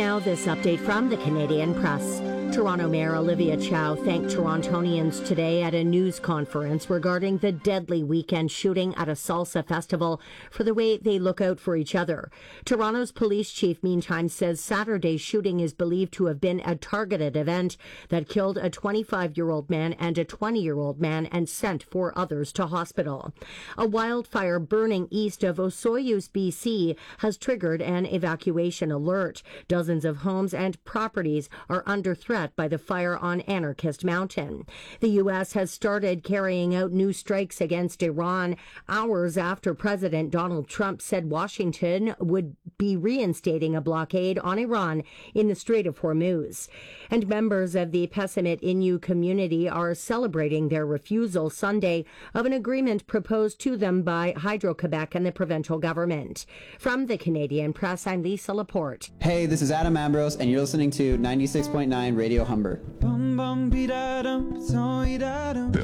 Now, this update from the Canadian Press. Toronto Mayor Olivia Chow thanked Torontonians today at a news conference regarding the deadly weekend shooting at a salsa festival for the way they look out for each other. Toronto's police chief, meantime, says Saturday's shooting is believed to have been a targeted event that killed a 25-year-old man and a 20-year-old man and sent 4 others to hospital. A wildfire burning east of Osoyoos, BC, has triggered an evacuation alert. Dozens of homes and properties are under threat by the fire on Anarchist Mountain. The U.S. has started carrying out new strikes against Iran hours after President Donald Trump said Washington would be reinstating a blockade on Iran in the Strait of Hormuz. And members of the Pessamit Innu community are celebrating their refusal Sunday of an agreement proposed to them by Hydro-Quebec and the provincial government. From the Canadian Press, I'm Lisa Laporte. Hey, this is Adam Ambrose, and you're listening to 96.9 Radio Humber. The